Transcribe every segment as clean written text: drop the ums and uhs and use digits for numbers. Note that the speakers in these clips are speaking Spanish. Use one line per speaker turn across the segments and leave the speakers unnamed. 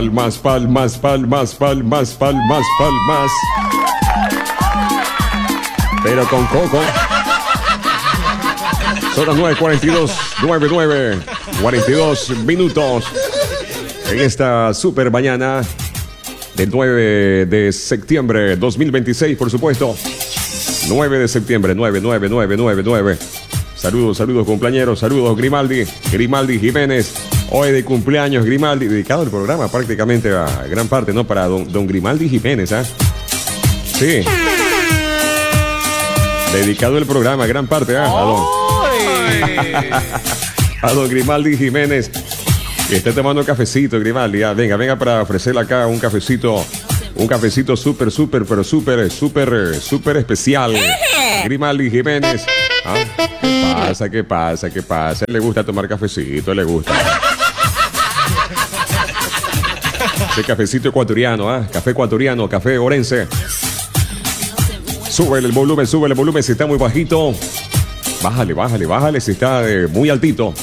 Palmas, palmas, palmas, palmas, palmas, palmas. Pero con coco. Son las 9:42, 42 minutos. En esta super mañana del 9 de septiembre 2026, por supuesto. 9 de septiembre, 9. Saludos, cumpleaños, saludos, Grimaldi Jiménez. Hoy de cumpleaños, Grimaldi, dedicado el programa prácticamente a gran parte, ¿no? Para don Grimaldi Jiménez, ¿ah? Sí. Dedicado el programa, gran parte, ¿ah? A don Grimaldi Jiménez. Y está tomando cafecito, Grimaldi. ¿Ah? Venga para ofrecerle acá un cafecito súper especial. Grimaldi Jiménez. ¿Ah? ¿Qué pasa? Le gusta tomar cafecito, le gusta. Ese cafecito ecuatoriano, ¿ah? Café ecuatoriano, café orense. Súbele el volumen si está muy bajito. Bájale si está muy altito.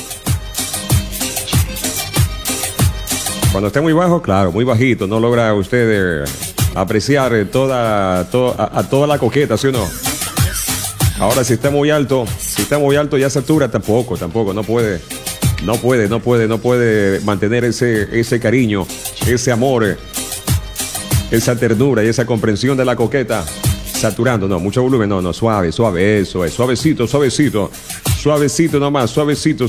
Cuando esté muy bajo, claro, muy bajito, no logra usted apreciar toda la coqueta, ¿sí o no? Ahora si está muy alto ya satura, tampoco, no puede mantener ese cariño, ese amor, esa ternura y esa comprensión de la coqueta. Saturando, no, mucho volumen, no, suave, eso es, suavecito nomás, suavecito.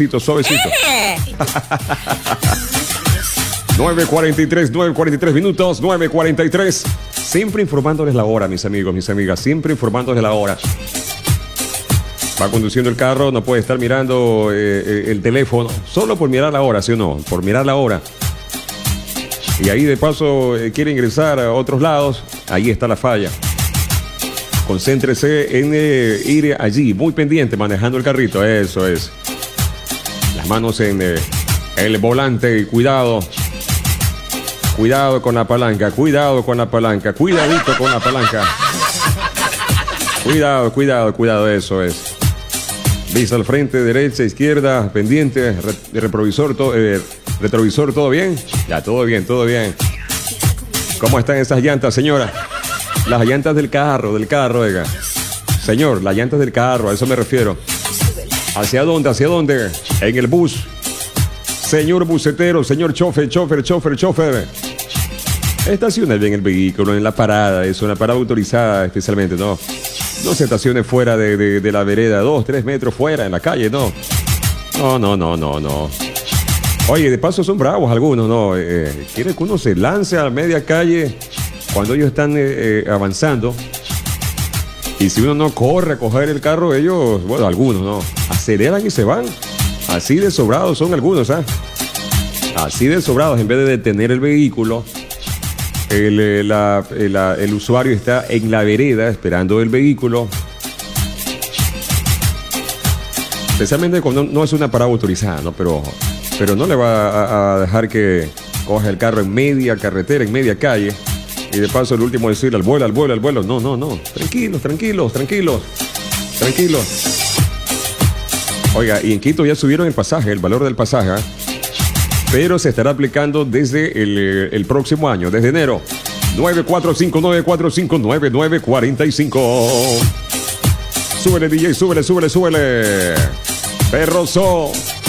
9:43 minutos, 9:43. Siempre informándoles la hora, mis amigos, mis amigas, siempre informándoles la hora. Va conduciendo el carro, no puede estar mirando el teléfono, solo por mirar la hora, ¿sí o no? Por mirar la hora. Y ahí de paso quiere ingresar a otros lados, ahí está la falla. Concéntrese en ir allí, muy pendiente, manejando el carrito, eso es. Las manos en el volante y cuidado. Cuidado con la palanca, cuidadito con la palanca. Cuidado, eso es. Vista al frente, derecha, izquierda, pendiente, retrovisor, ¿todo bien? Ya, todo bien. ¿Cómo están esas llantas, señora? Las llantas del carro, oiga. Señor, las llantas del carro, a eso me refiero. ¿Hacia dónde? En el bus. Señor bucetero, señor chofer. Estacione bien el vehículo en la parada, es una parada autorizada especialmente, ¿no? No se estacione fuera de la vereda, 2-3 metros fuera, en la calle, ¿no? No. Oye, de paso son bravos algunos, ¿no? Quieren que uno se lance a media calle cuando ellos están avanzando. Y si uno no corre a coger el carro, ellos, bueno, algunos, ¿no? Aceleran y se van. Así de sobrados son algunos, ¿ah? Así de sobrados, en vez de detener el vehículo, el usuario está en la vereda esperando el vehículo. Especialmente cuando no es una parada autorizada, ¿no? Pero no le va a dejar que coja el carro en media carretera, en media calle. Y de paso el último decirle al vuelo. No. Tranquilos. Oiga, y en Quito ya subieron el pasaje, el valor del pasaje, ¿eh? Pero se estará aplicando desde el próximo año, desde enero. 945-945-9945. Súbele, DJ, súbele. Perroso.